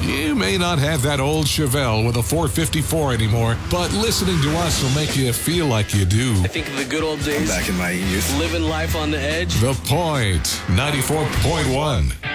You may not have that old Chevelle with a 454 anymore, but listening to us will make you feel like you do. I think of the good old days. Back in my youth. Living life on the edge. The Point, 94.1.